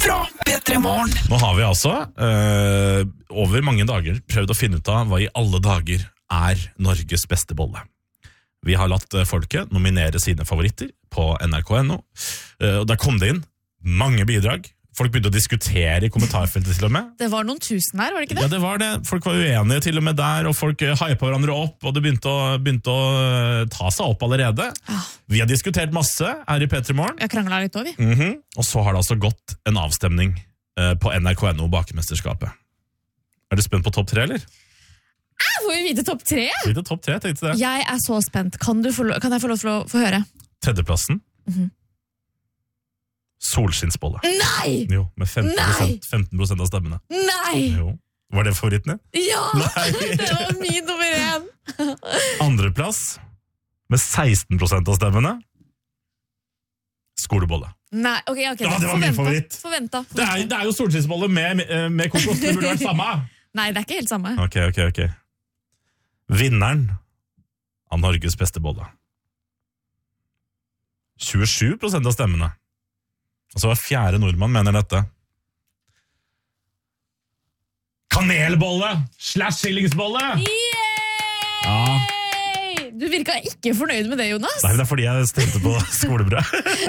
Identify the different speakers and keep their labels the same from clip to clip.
Speaker 1: fra P3 Morgen.
Speaker 2: Nå har vi altså over mange dager prøvd å finne ut av hva i alle dager er Norges beste bolle. Vi har latt folket nominere sine favoritter på NRK.no, og der kom det inn mange bidrag. Folk begynte å diskutere i kommentarfeltet til og med.
Speaker 3: Det var noen tusen her, var det ikke det?
Speaker 2: Ja, det var det. Folk var uenige til og med der, og folk hypet hverandre opp, og det begynte å ta seg opp allerede. Vi har diskutert masse her i P3 Morgen.
Speaker 3: Jeg kranglet litt over, vi.
Speaker 2: Og så har det altså gått en avstemning på NRK.no Bakemesterskapet. Er du spent på topp 3, eller?
Speaker 3: Får vi vite topp 3?
Speaker 2: Vite topp 3, tenkte jeg.
Speaker 3: Jeg er så spent. Kan jeg få lov til å få høre?
Speaker 2: Tredjeplassen. Solskinnsbolle.
Speaker 3: Nei!
Speaker 2: Jo, med 15% av stemmene.
Speaker 3: Nei!
Speaker 2: Jo. Var det favoritten din?
Speaker 3: Ja!
Speaker 2: Nei.
Speaker 3: Det var min nummer 1.
Speaker 2: Andreplass, med 16% av stemmene. Skolebolle.
Speaker 3: Nei, ok.
Speaker 2: Ja, det var min favoritt.
Speaker 3: Forventa.
Speaker 2: Det er jo solskinnsbolle med kokos. Det burde vært samme.
Speaker 3: Nei, det er ikke helt samme.
Speaker 2: Ok. Vinneren av Norges beste bolle. 27% av stemmene. Altså hver fjerde nordmann mener dette. Kanelbolle / skillingsbolle! Ja.
Speaker 3: Du virka ikke fornøyd med det, Jonas.
Speaker 2: Nei, men det er fordi jeg stemte på skolebrød.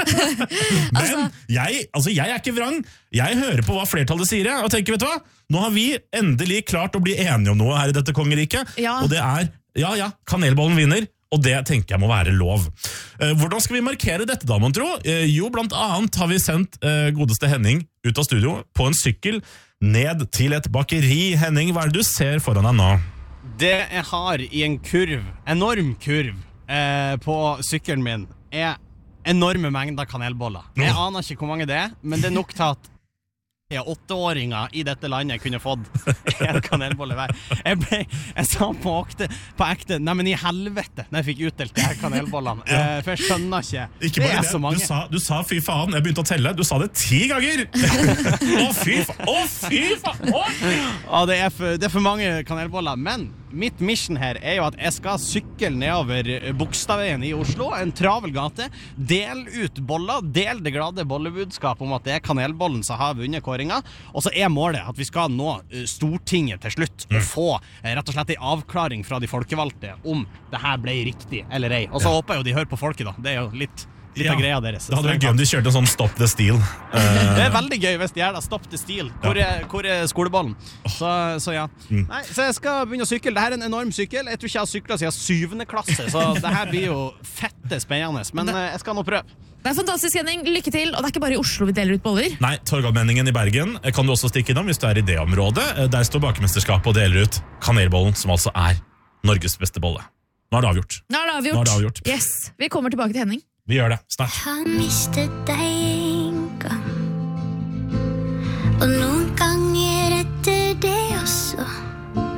Speaker 2: Men jeg er ikke vrang. Jeg hører på hva flertallet sier, og tenker, vet du hva? Nå har vi endelig klart å bli enige om noe her i dette kongeriket, og det er, kanelbollen vinner. Og det tenker jeg må være lov. Hvordan skal vi markere dette da, mon tro? Jo, blant annet har vi sendt godeste Henning ut av studio på en sykkel ned til et bakeri. Henning, hva er det du ser foran deg nå?
Speaker 4: Det jeg har i en enorm kurv på sykkelen min, er enorme mengder kanelboller. Jeg aner ikke hvor mange det er, men det er nok til at 8-åringer i dette landet kunne fått en kanelbolle hver. Jeg sa på ekte, nei, men i helvete når jeg fikk utdelt de her kanelbollene, for jeg skjønner ikke det er så mange.
Speaker 2: Du sa fy faen, jeg begynte å telle. Du sa det 10 ganger. Å fy faen.
Speaker 4: Ja, det er for mange kanelboller, men mitt mission her er jo at jeg skal sykle nedover Bogstadveien i Oslo, en travel gate, del ut boller, del det glade bollebudskap om at det er kanelbollen som har vunnet kåringa, og så er målet at vi skal nå Stortinget til slutt, og få rett og slett en avklaring fra de folkevalgte om det her ble riktig eller ei. Og så håper jeg jo de hører på folket da, det er jo litt av greia deres.
Speaker 2: Det hadde vært gøy om de kjørte en sånn Stop the Steal.
Speaker 4: Det er veldig gøy hvis de gjør det. Stop the Steal. Hvor er skolebollen? Så ja. Nei, så jeg skal begynne å sykle. Dette er en enorm sykkel. Jeg tror ikke jeg har syklet siden 7. klasse, så det her blir jo fette spennende. Men jeg skal nå prøve.
Speaker 3: Det er fantastisk, Henning. Lykke til. Og det er ikke bare i Oslo vi deler ut boller.
Speaker 2: Nei, Torgallmenningen i Bergen kan du også stikke innom hvis du er i det området. Der står Bakemesterskapet og deler ut kanelbollen, som altså er Norges beste bolle. Nå er det avgjort.
Speaker 3: Yes. Vi kommer tilbake til Henning.
Speaker 2: Vi gjør det snart.
Speaker 5: Har mistet deg en gang, og nå